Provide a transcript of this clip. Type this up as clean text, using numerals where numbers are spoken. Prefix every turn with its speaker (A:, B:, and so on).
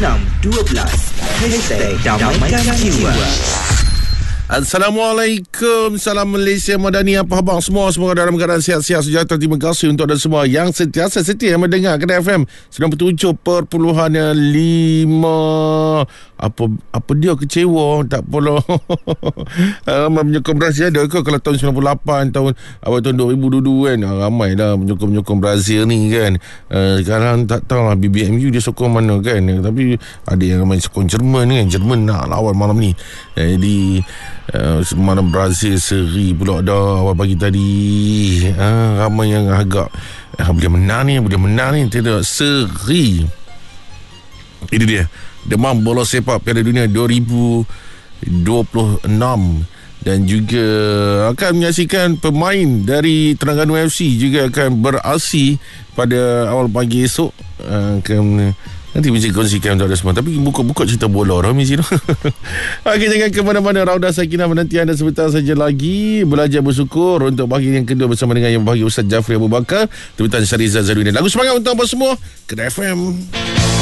A: 612 #Damaikan Jiwa.
B: Assalamualaikum. Salam Malaysia Madani. Apa khabar semua? Semoga dalam keadaan sihat-sihat sejahtera. Terima kasih untuk anda semua yang sentiasa setia mendengar Kedah FM 97.5. Apa dia kecewa? Tak apalah. Menyokong Brazil ada ke kalau tahun 98, tahun 2022 kan? Ramai dah menyokong Brazil ni kan. Sekarang tak tahu lah BBMU dia sokong mana kan. Tapi ada yang ramai sokong Jerman kan. Jerman nak lawan malam ni. Jadi mana Brazil seri pula dah awal pagi tadi. Ramai yang agak boleh menang ni tidak seri. Ini dia demam bola sepak Piala Dunia 2026 dan juga akan menyaksikan pemain dari Terengganu FC juga akan beraksi pada awal pagi esok. Nanti mesti kongsikan untuk anda semua. Tapi buka cerita bola dah mesti. Okey, jangan ke mana-mana. Raudah Sakinah menanti anda sebentar saja lagi. Belajar bersyukur untuk bahagian yang kedua bersama dengan yang bahagia Ustaz Jafri Abu Bakar. Terbitkan Syariza Zaruddin. Lagu semangat untuk apa semua. Kedah FM.